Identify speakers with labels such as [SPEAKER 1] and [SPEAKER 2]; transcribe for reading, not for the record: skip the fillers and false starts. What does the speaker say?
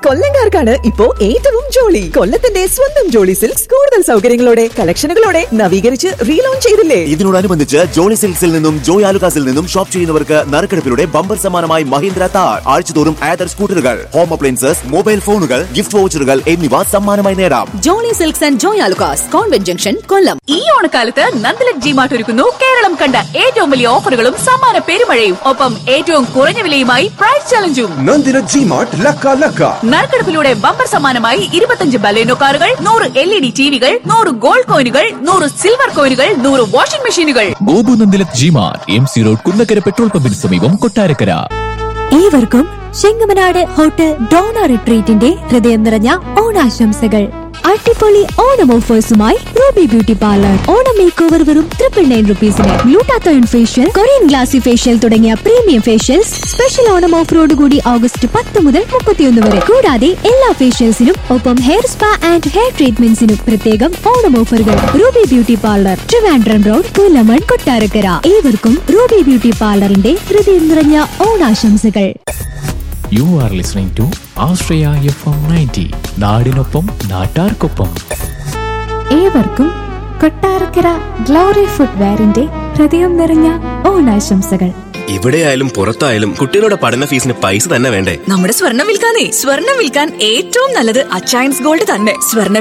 [SPEAKER 1] കൊല്ലംകാർക്കാണ് ഇപ്പോ ഏറ്റവും ജോളി. കൊല്ലത്തിന്റെ സ്വന്തം ജോളി സിൽക്സ് കൂടുതൽ സൗകര്യങ്ങളോടെ കളക്ഷനുകളോടെ നവീകരിച്ച് റീലോഞ്ച് ചെയ്തില്ലേ?
[SPEAKER 2] ഇതിനോടനുബന്ധിച്ച് ജോളി സിൽക്സിൽ നിന്നും ജോയ് ആലുകാസിൽ നിന്നും ഷോപ്പ് ചെയ്യുന്നവർക്ക് നറുക്കെടുപ്പിലൂടെ ബമ്പർ സമ്മാനമായി മഹീന്ദ്ര താർ, ആഴ്ചതോറും ആദർ സ്കൂട്ടറുകൾ, ഹോം അപ്ലയൻസസ്, മൊബൈൽ ഫോണുകൾ, ഗിഫ്റ്റ് വൗച്ചറുകൾ എന്നിവ സമ്മാനമായി നേടാം.
[SPEAKER 3] Jolly silks and Joy Alukkas, convent junction, കൊല്ലം.
[SPEAKER 4] ഈ ഓണക്കാലത്ത് നന്ദലക് ജിമാർട്ട് ഒരുക്കുന്നു കേരളം കണ്ട ഏറ്റവും വലിയ ഓഫറുകളും സമ്മാന പെരുമഴയും. ഒപ്പം ഏറ്റവും കുറഞ്ഞ വിലയുമായി പ്രൈസ് ചലഞ്ചും.
[SPEAKER 5] നന്ദിലക് ജിമാർട്ട് ലക്ക ലക്ക.
[SPEAKER 4] നറുക്കെടുപ്പിലൂടെ ബമ്പർ സമ്മാനമായി 25 ബലേനോ കാറുകൾ, 100 LED ടിവികൾ, 100 ഗോൾഡ് കോയിനുകൾ, 100 സിൽവർ കോയിനുകൾ, 100 വാഷിംഗ് മെഷീനുകൾ.
[SPEAKER 6] Gopu Nandilath G-Mart, MC road, Kunnakkara petrol പമ്പിന് സമീപം, കൊട്ടാരക്കര.
[SPEAKER 7] ഏവർക്കും ചെങ്ങമനാട് ഹോട്ടൽ ഡോണ റിട്രീറ്റിന്റെ ഹൃദയം നിറഞ്ഞ ഓണാശംസകൾ. അടിപൊളി Onam ഓഫേഴ്സുമായി Ruby beauty parlour. Onam make over വെറും 999 റുപ്പീസിന്. Glutathione facial, Korean glassy facial തുടങ്ങിയ പ്രീമിയം ഫേഷ്യൽസ് സ്പെഷ്യൽ ഓണം ഓഫറോട് കൂടി ഓഗസ്റ്റ് 10 മുതൽ 31 വരെ. കൂടാതെ എല്ലാ ഫേഷ്യൽസിനും ഒപ്പം ഹെയർ സ്പാ ആൻഡ് ഹെയർ ട്രീറ്റ്മെന്റ്സിനും പ്രത്യേകം ഓണം ഓഫറുകൾ. Ruby beauty parlour, Trivandrum road, Pullamon, Kottarakkara. ഏവർക്കും റൂബി ബ്യൂട്ടി പാർലറിന്റെ ഹൃദയം നിറഞ്ഞ ഓണാശംസകൾ.
[SPEAKER 6] You are listening to Australia FM 90. നാടിനൊപ്പം നാട്ടാർക്കൊപ്പം.
[SPEAKER 7] ഏവർക്കും കൊട്ടാരക്കര ഗ്ലോറി ഫുട്വെയറിന്റെ ഹൃദയം നിറഞ്ഞ ഓണാശംസകൾ.
[SPEAKER 8] ഇവിടെയായാലും പുറത്തായാലും കുട്ടികളുടെ പഠന ഫീസിന് പൈസ തന്നെ വേണ്ടേ?
[SPEAKER 3] നമ്മുടെ സ്വർണം വിൽക്കാൻ ഏറ്റവും നല്ലത് അച്ചയൻസ് ഗോൾഡ് തന്നെ. സ്വർണ്ണ